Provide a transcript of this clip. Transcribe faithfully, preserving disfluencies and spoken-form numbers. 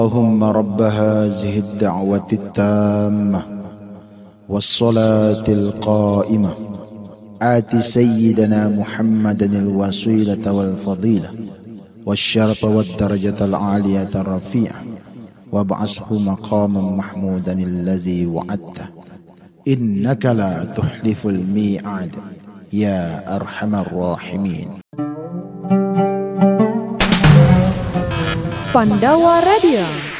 اللهم رب هذه الدعوة التامة والصلاة القائمة آت سيدنا محمدا الوسيلة والفضيلة والشرف والدرجة العالية الرفيعة وابعثه مقاما محمودا الذي وعدته إنك لا تخلف الميعاد يا أرحم الراحمين. Pandawa Radio.